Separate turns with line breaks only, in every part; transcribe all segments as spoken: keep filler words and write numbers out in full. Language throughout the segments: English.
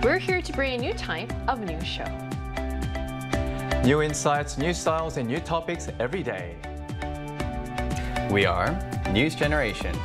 We're here to bring a new type of news show.
New insights, new styles, and new topics every day.
We are News Generation.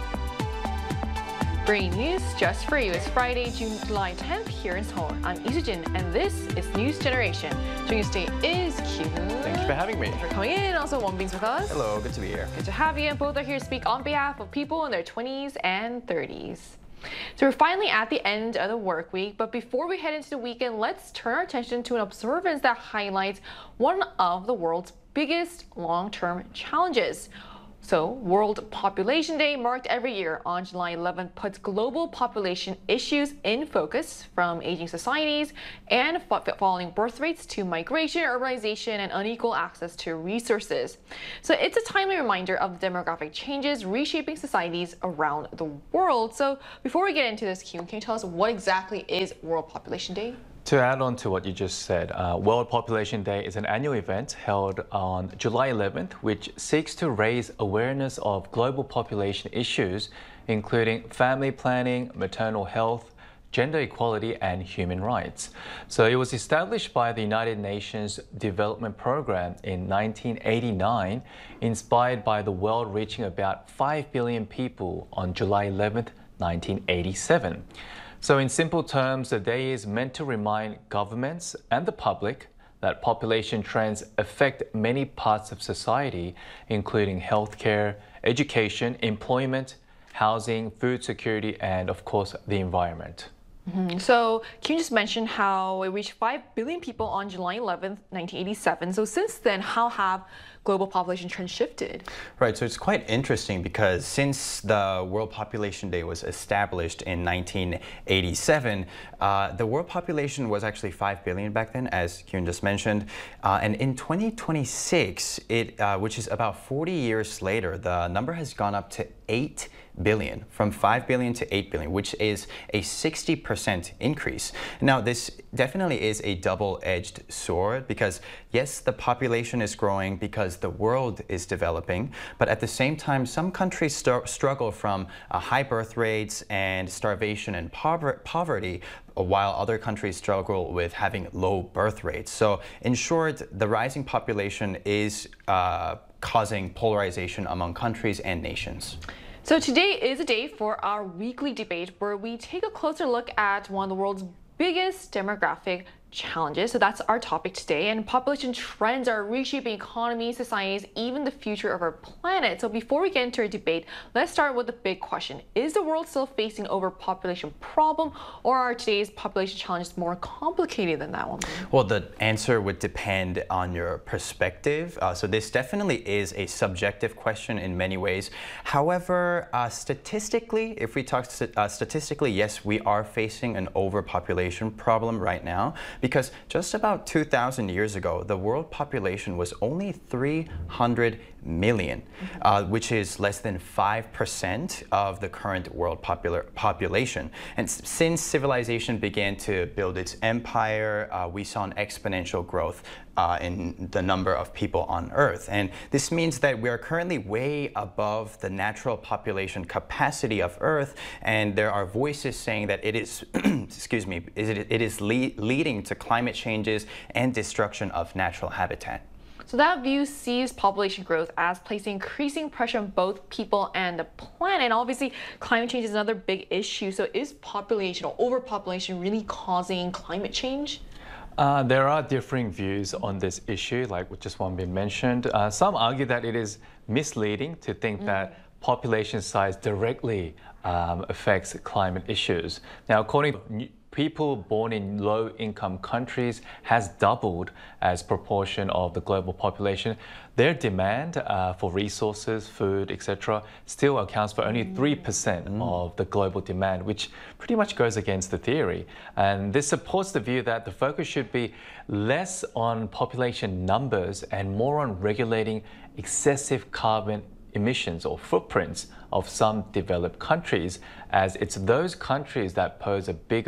Bringing news just for you. It's Friday, July tenth here in Seoul. I'm Isujin, and this is News Generation. Joining us today is Kyun.
Thank you for having me.
Thanks for coming in. Also, Wonbin's with us.
Hello, good to be here.
Good to have you. Both are here to speak on behalf of people in their twenties and thirties. So we're finally at the end of the work week, but before we head into the weekend, let's turn our attention to an observance that highlights one of the world's biggest long-term challenges. So, World Population Day, marked every year on July eleventh, puts global population issues in focus, from aging societies and falling birth rates to migration, urbanization, and unequal access to resources. So it's a timely reminder of the demographic changes reshaping societies around the world. So before we get into this, Kyun, can you tell us what exactly is World Population Day?
To add on to what you just said, uh, World Population Day is an annual event held on July eleventh, which seeks to raise awareness of global population issues, including family planning, maternal health, gender equality, and human rights. So it was established by the United Nations Development Programme in nineteen eighty-nine, inspired by the world reaching about five billion people on July eleventh, nineteen eighty-seven. So in simple terms, the day is meant to remind governments and the public that population trends affect many parts of society, including healthcare, education, employment, housing, food security, and of course, the environment.
Mm-hmm. So, can you just mention how it reached five billion people on July eleventh, nineteen eighty-seven? So since then, how have global population trends shifted?
Right, so it's quite interesting because since the World Population Day was established in nineteen eighty-seven, uh, the world population was actually five billion back then, as Kyun just mentioned. Uh, and in twenty twenty-six, it, uh, which is about forty years later, the number has gone up to eight billion, from five billion to eight billion, which is a sixty percent increase. Now, this definitely is a double-edged sword because, yes, the population is growing because the world is developing, but at the same time, some countries st struggle from uh, high birth rates and starvation and pover poverty, while other countries struggle with having low birth rates. So, in short, the rising population is uh, causing polarization among countries and nations.
So today is a day for our weekly debate where we take a closer look at one of the world's biggest demographic challenges. So that's our topic today, and population trends are reshaping economies, societies, even the future of our planet. So before we get into our debate, let's start with the big question. Is the world still facing an overpopulation problem, or are today's population challenges more complicated than that one?
Well, the answer would depend on your perspective. Uh, so this definitely is a subjective question in many ways. However, uh, statistically, if we talk st uh, statistically, yes, we are facing an overpopulation problem right now. Because just about two thousand years ago, the world population was only three hundred million, uh, which is less than five percent of the current world popular population. And since civilization began to build its empire, uh, we saw an exponential growth uh, in the number of people on Earth. And this means that we are currently way above the natural population capacity of Earth, and there are voices saying that it is, excuse me, it, it is le leading to climate changes and destruction of natural habitat.
So that view sees population growth as placing increasing pressure on both people and the planet. Obviously, climate change is another big issue. So is population or overpopulation really causing climate change?
Uh, there are differing views on this issue, like just one being mentioned. Uh, some argue that it is misleading to think mm. that population size directly um, affects climate issues. Now, according to people born in low-income countries has doubled as proportion of the global population. Their demand uh, for resources, food, et cetera, still accounts for only three percent mm. of the global demand, which pretty much goes against the theory. And this supports the view that the focus should be less on population numbers and more on regulating excessive carbon emissions or footprints of some developed countries, as it's those countries that pose a bigger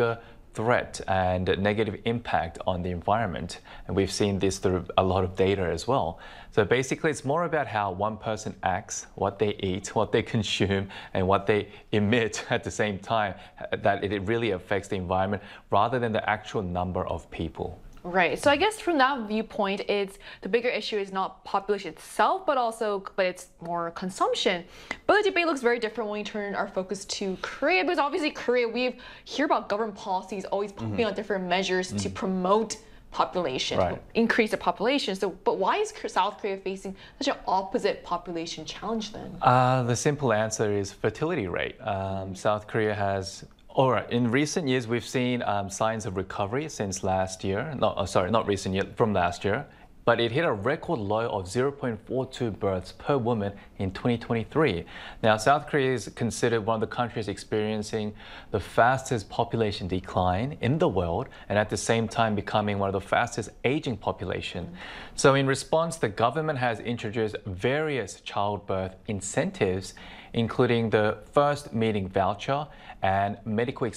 threat and negative impact on the environment. And we've seen this through a lot of data as well. So basically, it's more about how one person acts, what they eat, what they consume, and what they emit at the same time, that it really affects the environment rather than the actual number of people.
Right. So I guess from that viewpoint, it's the bigger issue is not population itself, but also, but it's more consumption. But the debate looks very different when we turn our focus to Korea, because obviously Korea, we hear about government policies always popping mm-hmm. on different measures mm-hmm. to promote population,
right.
increase the population. So, but why is South Korea facing such an opposite population challenge then?
Uh, the simple answer is fertility rate. Um, South Korea has All right. In recent years, we've seen um, signs of recovery since last year. No, oh, sorry, not recent year, from last year. But it hit a record low of zero point four two births per woman in twenty twenty-three. Now, South Korea is considered one of the countries experiencing the fastest population decline in the world, and at the same time becoming one of the fastest aging population. Mm-hmm. So in response, the government has introduced various childbirth incentives, including the first meeting voucher and medical